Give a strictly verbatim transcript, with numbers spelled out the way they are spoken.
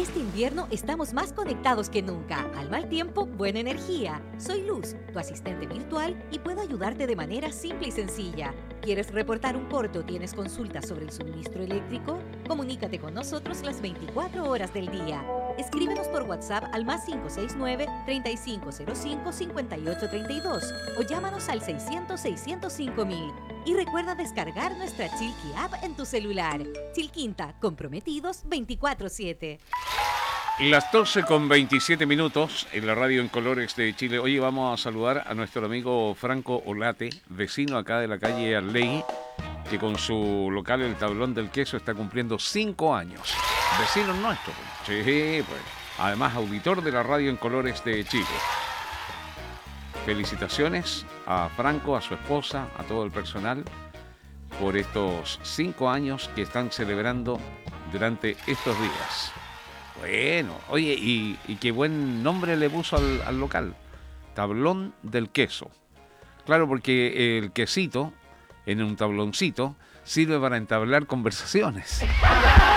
Este invierno estamos más conectados que nunca. Al mal tiempo, buena energía. Soy Luz, tu asistente virtual, y puedo ayudarte de manera simple y sencilla. ¿Quieres reportar un corte o tienes consultas sobre el suministro eléctrico? Comunícate con nosotros las veinticuatro horas del día. Escríbenos por WhatsApp al más cinco seis nueve, treinta y cinco cero cinco, cincuenta y ocho treinta y dos o llámanos al seiscientos, seiscientos cinco mil. Y recuerda descargar nuestra Chilqui App en tu celular. Chilquinta, comprometidos veinticuatro siete. Las doce con veintisiete minutos en la radio en colores de Chile. Hoy vamos a saludar a nuestro amigo Franco Olate, vecino acá de la calle Arlegui, que con su local El Tablón del Queso está cumpliendo cinco años. Vecino nuestro. Sí, pues. Además, auditor de la radio en colores de Chile. Felicitaciones a Franco, a su esposa, a todo el personal por estos cinco años que están celebrando durante estos días. Bueno, oye, y, y qué buen nombre le puso al, al local, Tablón del Queso. Claro, porque el quesito en un tabloncito sirve para entablar conversaciones.